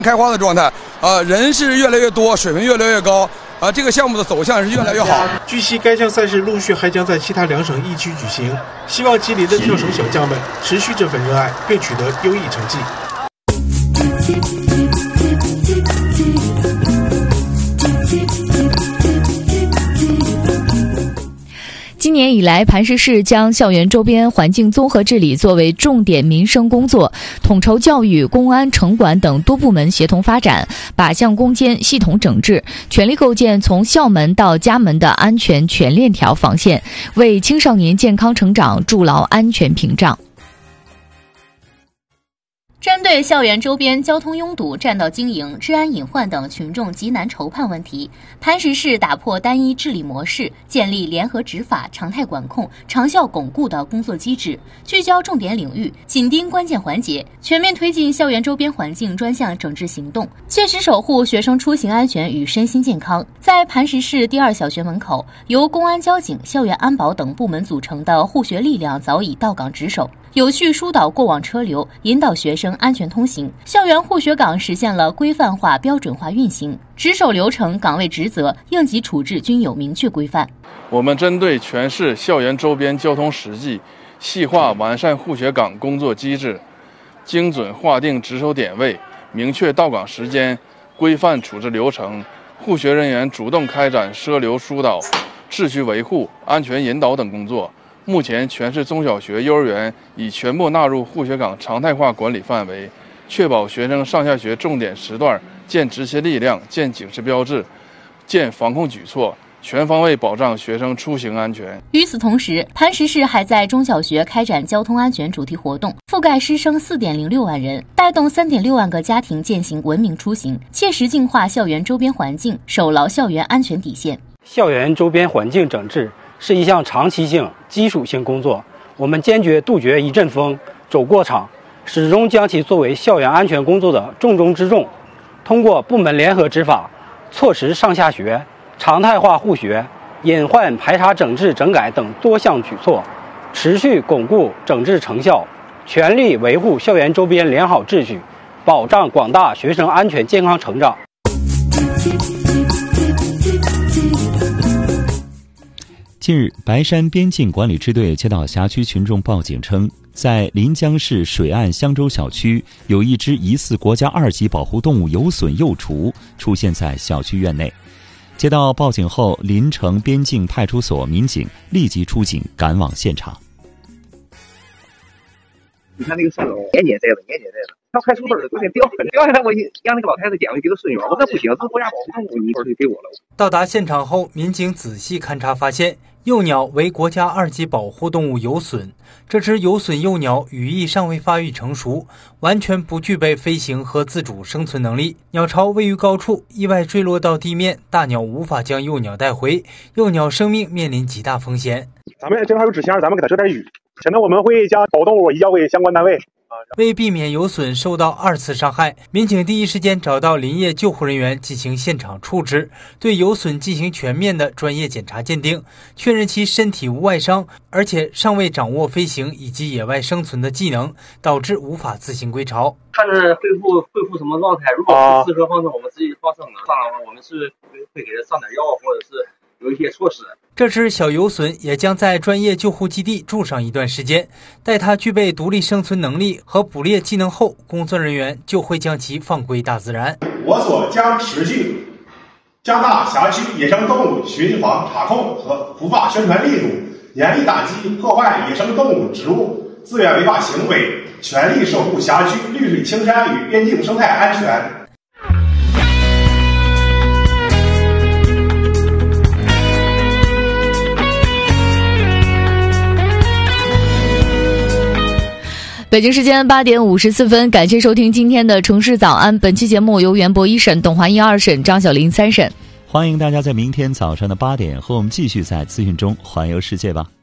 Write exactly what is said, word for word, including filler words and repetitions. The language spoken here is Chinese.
开花的状态，呃，人是越来越多，水平越来越高，啊、呃，这个项目的走向是越来越好。 据悉，该项赛事陆续还将在其他两省一区举行，希望吉林的跳绳小将们持续这份热爱，并取得优异成绩。 今年以来，磐石市将校园周边环境综合治理作为重点民生工作，统筹教育、公安、城管等多部门协同发展，靶向攻坚，系统整治，全力构建从校门到家门的安全全链条防线，为青少年健康成长筑牢安全屏障。 针对校园周边交通拥堵、占道经营、治安隐患等群众急难愁盼问题，磐石市打破单一治理模式，建立联合执法、常态管控、长效巩固的工作机制，聚焦重点领域，紧盯关键环节，全面推进校园周边环境专项整治行动，切实守护学生出行安全与身心健康。在磐石市第二小学门口，由公安、交警、校园安保等部门组成的护学力量早已到岗值守，有序疏导过往车流，引导学生安全通行。校园护学岗实现了规范化、标准化运行，值守流程、岗位职责、应急处置均有明确规范。 我们针对全市校园周边交通实际，细化完善护学岗工作机制，精准划定值守点位，明确到岗时间，规范处置流程。护学人员主动开展车流疏导、秩序维护、安全引导等工作。目前，全市中小学、幼儿园已全部纳入护学岗常态化管理范围，确保学生上下学重点时段见执勤力量、见警示标志、见防控举措，全方位保障学生出行安全。 与此同时，磐石市还在中小学开展交通安全主题活动，覆盖师生 四点零六万人，带动 三点六万个家庭践行文明出行，切实净化校园周边环境，守牢校园安全底线。 校园周边环境整治是一项长期性、基础性工作，我们坚决杜绝一阵风、走过场，始终将其作为校园安全工作的重中之重。通过部门联合执法、措施上下学、常态化护学、隐患排查整治整改等多项举措，持续巩固整治成效，全力维护校园周边良好秩序，保障广大学生安全健康成长。 近日，白山边境管理支队接到辖区群众报警称，在临江市水岸香洲小区有一只疑似国家二级保护动物有隼幼雏出现在小区院内。接到报警后，临城边境派出所民警立即出警赶往现场。 你看那个孙友年年在的，年年在的，他派出所都给掉下来，掉下来我让那个老太太捡回给他孙女，我说不行，这国家保护动物，你说就给我了。 到达现场后，民警仔细勘查发现，幼鸟为国家二级保护动物有隼。这只有隼幼鸟羽翼尚未发育成熟，完全不具备飞行和自主生存能力。鸟巢位于高处，意外坠落到地面，大鸟无法将幼鸟带回，幼鸟生命面临极大风险。 咱们正好有纸箱，咱们给它遮点雨。现在我们会将保护动物移交给相关单位。 为避免有隼受到二次伤害，民警第一时间找到林业救护人员进行现场处置，对有隼进行全面的专业检查鉴定，确认其身体无外伤，而且尚未掌握飞行以及野外生存的技能，导致无法自行归巢。 看是恢复恢复什么状态，如果不适合放生，我们自己放生的，上的话我们是会给它上点药，或者是有一些措施。 这只小有隼也将在专业救护基地住上一段时间，待它具备独立生存能力和捕猎技能后，工作人员就会将其放归大自然。 我所将持续加大辖区野生动物巡防查控和普法宣传力度，严厉打击破坏野生动物、植物资源违法行为，全力守护辖区绿水青山与边境生态安全。 北京时间八点五十四分，感谢收听今天的城市早安。本期节目由袁博一审、董华一二审、张小林三审。 欢迎大家在明天早上的八点和我们继续在资讯中环游世界吧。